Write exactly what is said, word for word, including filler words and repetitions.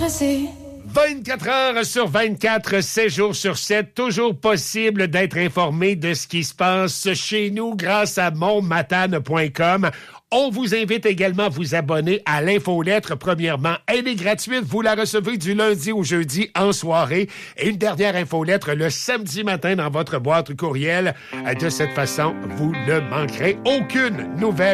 stressé. vingt-quatre heures sur vingt-quatre, sept jours sur sept, toujours possible d'être informé de ce qui se passe chez nous grâce à mon matane point com. On vous invite également à vous abonner à l'infolettre. Premièrement, elle est gratuite. Vous la recevez du lundi au jeudi en soirée. Et une dernière infolettre le samedi matin dans votre boîte courriel. De cette façon, vous ne manquerez aucune nouvelle.